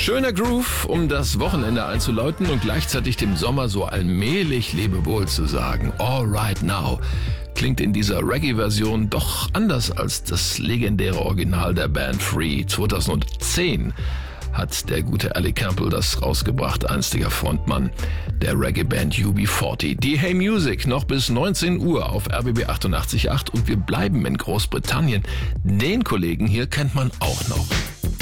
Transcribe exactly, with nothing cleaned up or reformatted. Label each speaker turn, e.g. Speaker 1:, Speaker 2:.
Speaker 1: Schöner Groove, um das Wochenende einzuläuten und gleichzeitig dem Sommer so allmählich Lebewohl zu sagen. All right now klingt in dieser Reggae-Version doch anders als das legendäre Original der Band Free. zweitausendzehn hat der gute Ali Campbell das rausgebracht, einstiger Frontmann der Reggae-Band U B vierzig. Die Hey Music noch bis neunzehn Uhr auf R B B achtundachtzig Komma acht und wir bleiben in Großbritannien. Den Kollegen hier kennt man auch noch.